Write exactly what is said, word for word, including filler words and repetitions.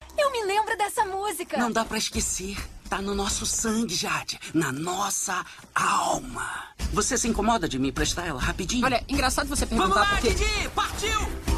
Eu me lembro dessa música. Não dá pra esquecer. Tá no nosso sangue, Jade. Na nossa alma. Você se incomoda de me emprestar ela rapidinho? Olha, engraçado você perguntar Vamos lá, porque... Didi! Partiu!